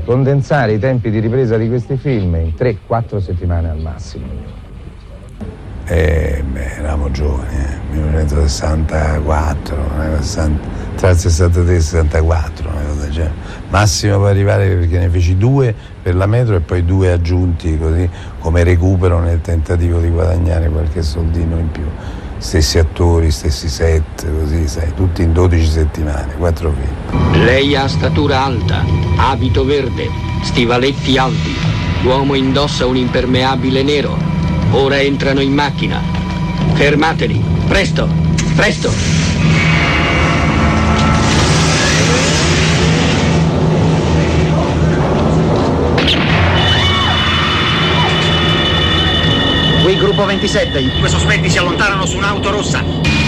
condensare i tempi di ripresa di questi film in 3-4 settimane al massimo. Eravamo giovani, 1964, tra il 63 e il 64, massimo per arrivare, perché ne feci 2 per la metro e poi 2 aggiunti così come recupero nel tentativo di guadagnare qualche soldino in più. Stessi attori, stessi set, così sai, tutti in 12 settimane, 4 film. Lei ha statura alta, abito verde, stivaletti alti, l'uomo indossa un impermeabile nero. Ora entrano in macchina. Fermateli, presto, presto! Qui gruppo 27, i 2 sospetti si allontanano su un'auto rossa.